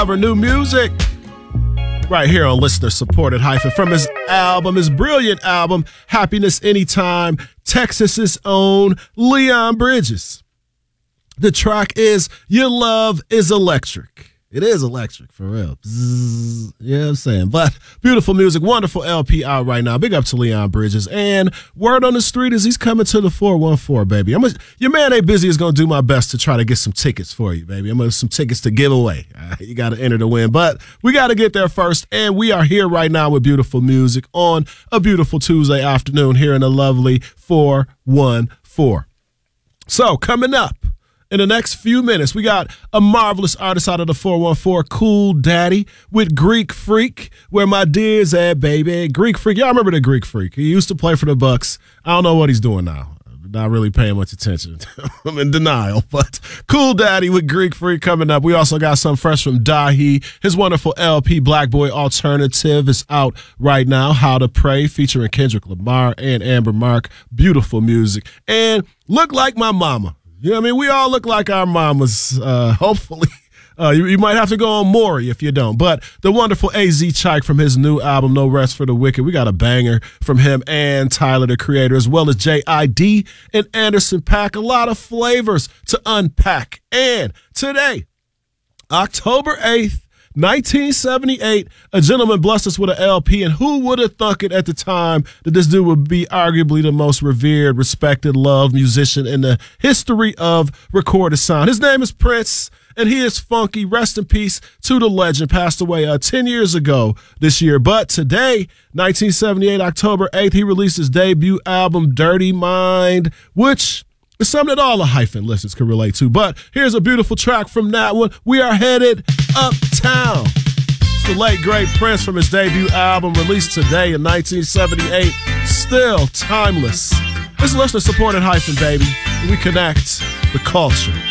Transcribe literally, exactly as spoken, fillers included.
Our new music right here on listener supported hyphen from his album, his brilliant album, Happiness Anytime, Texas's own Leon Bridges. The track is Your Love is Electric. It is electric, for real. Bzzz, you know what I'm saying? But beautiful music, wonderful L P out right now. Big up to Leon Bridges. And word on the street is he's coming to the four one four, baby. I'm a, your man A Busy is going to do my best to try to get some tickets for you, baby. I'm going to some tickets to give away. Right, you got to enter to win. But we got to get there first. And we are here right now with beautiful music on a beautiful Tuesday afternoon here in the lovely four one four. So coming up, in the next few minutes, we got a marvelous artist out of the four one four, Cool Daddy, with Greek Freak, where my dear's at, baby. Greek Freak, y'all remember the Greek Freak? He used to play for the Bucks. I don't know what he's doing now. Not really paying much attention. I'm in denial, but Cool Daddy with Greek Freak coming up. We also got some fresh from Dahi. His wonderful L P, Black Boy Alternative, is out right now. How to Pray, featuring Kendrick Lamar and Amber Mark. Beautiful music. And Look Like My Mama. You know what I mean? We all look like our mamas, uh, hopefully. Uh, you, you might have to go on Maury if you don't. But the wonderful A Z Chike from his new album, No Rest for the Wicked. We got a banger from him and Tyler, the Creator, as well as J I D and Anderson .Paak. A lot of flavors to unpack. And today, October eighth, nineteen seventy-eight, a gentleman blessed us with an L P, and who would have thunk it at the time that this dude would be arguably the most revered, respected, loved musician in the history of recorded sound. His name is Prince, and he is funky. Rest in peace to the legend. Passed away uh, ten years ago this year. But today, nineteen seventy-eight, October eighth, he released his debut album, Dirty Mind, which it's something that all the hyphen listeners can relate to. But here's a beautiful track from that one. We are headed uptown. It's the late, great Prince from his debut album, released today in nineteen seventy-eight. Still timeless. This is listener supported hyphen, baby. We connect the culture.